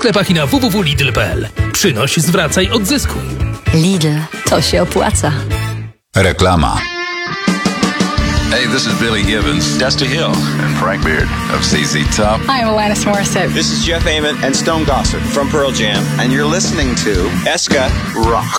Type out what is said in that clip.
sklepach i na www.lidl.pl. Przynoś, zwracaj, odzyskuj. Lidl, to się opłaca. Reklama. Hey, this is Billy Gibbons, Dusty Hill, and Frank Beard of ZZ Top. Hi, I'm Alanis Morissette. This is Jeff Ament and Stone Gossard from Pearl Jam, and you're listening to Eska Rock.